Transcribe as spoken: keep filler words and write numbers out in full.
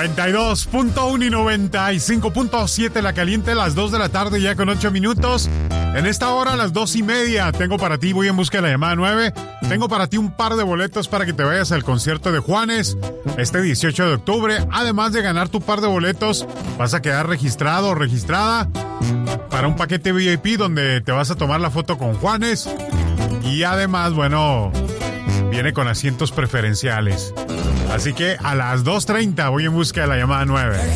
noventa y dos punto uno y noventa y cinco punto siete La Caliente, las dos de la tarde ya con ocho minutos. En esta hora, a las dos y media, tengo para ti, voy en busca de la llamada nueve. Tengo para ti un par de boletos para que te vayas al concierto de Juanes este dieciocho de octubre. Además de ganar tu par de boletos, vas a quedar registrado o registrada para un paquete V I P donde te vas a tomar la foto con Juanes. Y además, bueno, viene con asientos preferenciales. Así que a las dos treinta voy en busca de la llamada nueve.